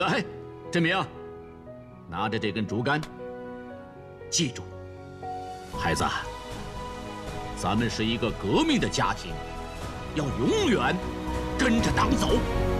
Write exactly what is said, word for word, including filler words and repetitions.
来，振明，拿着这根竹竿，记住，孩子，咱们是一个革命的家庭，要永远跟着党走。